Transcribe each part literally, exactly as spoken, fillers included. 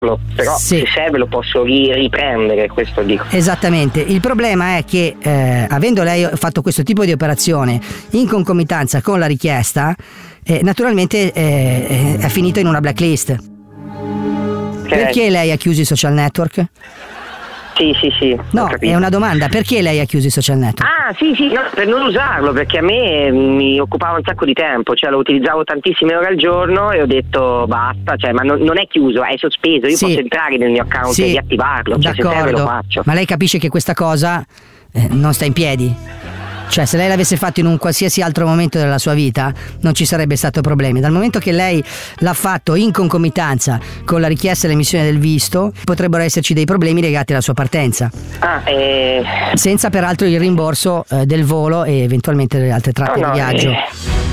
però sì, se serve lo posso ri- riprendere, questo dico. Esattamente, il problema è che eh, avendo lei fatto questo tipo di operazione in concomitanza con la richiesta, eh, naturalmente eh, è finito in una blacklist. Okay. Perché lei ha chiuso i social network? Sì, sì, sì. No, è una domanda, perché lei ha chiuso i social network? Ah, sì, sì, no, per non usarlo, perché a me mi occupava un sacco di tempo, cioè lo utilizzavo tantissime ore al giorno e ho detto basta, cioè, ma non, non è chiuso, è sospeso, io sì, posso entrare nel mio account sì, e riattivarlo, cioè se serve lo faccio. Ma lei capisce che questa cosa eh, non sta in piedi? Cioè, se lei l'avesse fatto in un qualsiasi altro momento della sua vita non ci sarebbe stato problemi. Dal momento che lei l'ha fatto in concomitanza con la richiesta e l'emissione del visto, potrebbero esserci dei problemi legati alla sua partenza. Ah, eh... senza peraltro il rimborso eh, del volo e eventualmente delle altre tratte oh, no, di viaggio. Eh...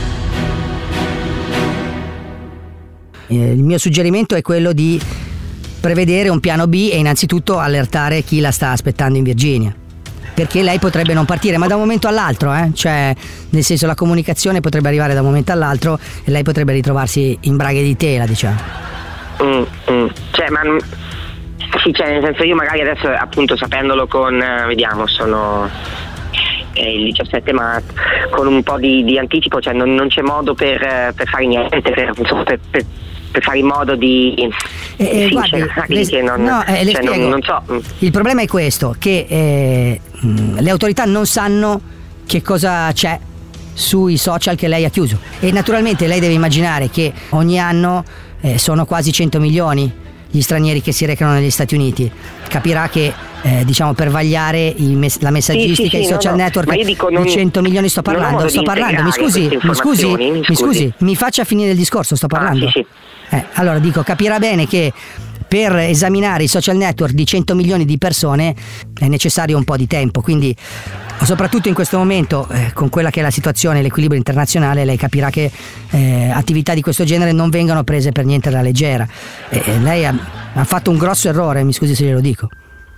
Eh, il mio suggerimento è quello di prevedere un piano B e innanzitutto allertare chi la sta aspettando in Virginia, perché lei potrebbe non partire, ma da un momento all'altro, eh? Cioè, nel senso, la comunicazione potrebbe arrivare da un momento all'altro e lei potrebbe ritrovarsi in braghe di tela, diciamo. Mm, mm. Cioè, ma sì, cioè, nel senso, io magari adesso, appunto, sapendolo con, eh, vediamo, sono eh, il diciassette, ma con un po' di, di anticipo, cioè non, non c'è modo per, per fare niente, per, insomma, per, per per fare in modo di eh, eh, guardi, le, che non, no, eh, le cioè spiego. Non, non so. Il problema è questo, che eh, le autorità non sanno che cosa c'è sui social che lei ha chiuso, e naturalmente lei deve immaginare che ogni anno eh, sono quasi cento milioni gli stranieri che si recano negli Stati Uniti. Capirà che eh, diciamo, per vagliare il mes- la messaggistica, sì, sì, i social no, no. network Ma io dico, non, di cento milioni sto parlando, sto parlando, mi scusi, mi scusi, mi scusi, mi scusi, mi faccia finire il discorso, sto parlando. Ah, sì, sì. Eh, allora dico, capirà bene che per esaminare i social network di cento milioni di persone è necessario un po' di tempo, quindi soprattutto in questo momento eh, con quella che è la situazione, l'equilibrio internazionale, lei capirà che eh, attività di questo genere non vengono prese per niente alla leggera. Eh, lei ha, ha fatto un grosso errore, mi scusi se glielo dico.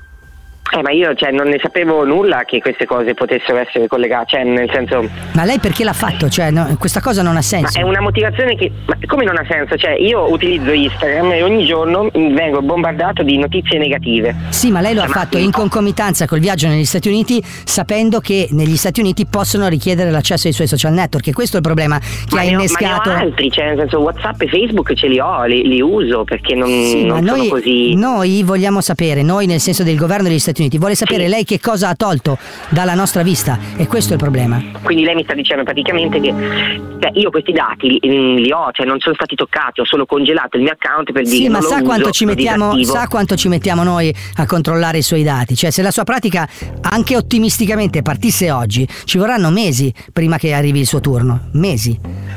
Eh, ma io cioè non ne sapevo nulla che queste cose potessero essere collegate, cioè nel senso. Ma lei perché l'ha fatto? Cioè no, questa cosa non ha senso. Ma è una motivazione che. Ma come non ha senso? Cioè io utilizzo Instagram e ogni giorno vengo bombardato di notizie negative. Sì, ma lei lo cioè, ha fatto in concomitanza col viaggio negli Stati Uniti, sapendo che negli Stati Uniti possono richiedere l'accesso ai suoi social network, e questo è il problema che ma ha ne ho, innescato. Ma ne ho altri, cioè nel senso WhatsApp e Facebook ce li ho, li, li uso perché non, sì, non ma sono noi, così. Noi vogliamo sapere, noi nel senso del governo degli Stati Uniti, vuole sapere sì. lei che cosa ha tolto dalla nostra vista, e questo è il problema. Quindi lei mi sta dicendo praticamente che cioè, io questi dati li, li ho, cioè non sono stati toccati, ho solo congelato il mio account per sì, dire ma non sa lo quanto uso, ci mettiamo, sa quanto ci mettiamo noi a controllare i suoi dati? Cioè, se la sua pratica anche ottimisticamente partisse oggi, ci vorranno mesi prima che arrivi il suo turno, mesi.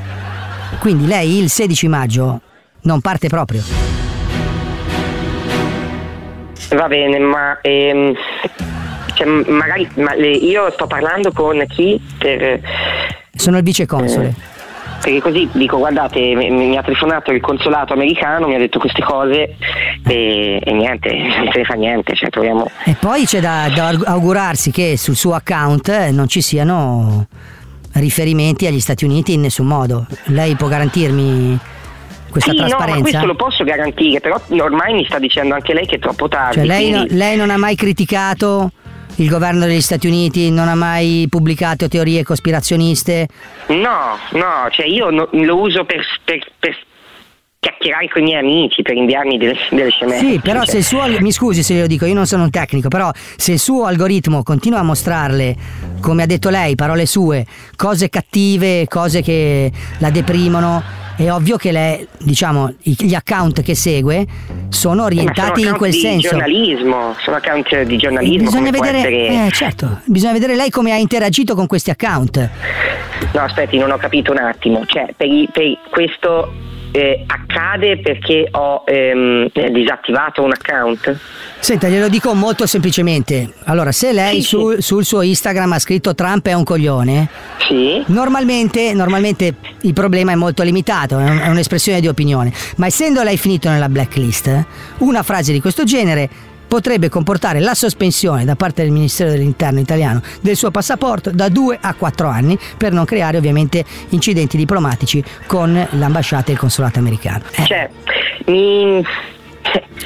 Quindi lei il sedici maggio non parte proprio. Va bene, ma ehm, cioè, magari ma le, io sto parlando con chi per... Sono il viceconsole. Eh, perché così dico, guardate, mi, mi ha telefonato il consolato americano, mi ha detto queste cose e, e niente, non se ne fa niente, cioè proviamo. E poi c'è da, da augurarsi che sul suo account non ci siano riferimenti agli Stati Uniti in nessun modo. Lei può garantirmi questa sì, trasparenza? No, ma questo lo posso garantire, però ormai mi sta dicendo anche lei che è troppo tardi. Cioè lei, quindi... no, lei non ha mai criticato il governo degli Stati Uniti, non ha mai pubblicato teorie cospirazioniste? No, no, cioè io no, lo uso per, per, per chiacchierare con i miei amici, per inviarmi delle, delle scenette. Sì, però cioè. se il suo, mi scusi se glielo dico, io non sono un tecnico, però se il suo algoritmo continua a mostrarle, come ha detto lei, parole sue, cose cattive, cose che la deprimono, è ovvio che le, diciamo, gli account che segue sono orientati eh, sono in quel di senso. Giornalismo, sono account di giornalismo. Bisogna come vedere, essere... eh, certo, bisogna vedere lei come ha interagito con questi account. No, aspetti, non ho capito un attimo. Cioè, per, per questo eh, accade perché ho ehm, disattivato un account? Senta, glielo dico molto semplicemente. Allora, se lei sì, sul, sì. sul suo Instagram ha scritto Trump è un coglione, sì. normalmente, normalmente il problema è molto limitato, è, un, è un'espressione di opinione. Ma essendo lei finito nella blacklist, una frase di questo genere potrebbe comportare la sospensione da parte del Ministero dell'Interno italiano del suo passaporto da due a quattro anni, per non creare ovviamente incidenti diplomatici con l'ambasciata e il consolato americano. Eh. Cioè, mi...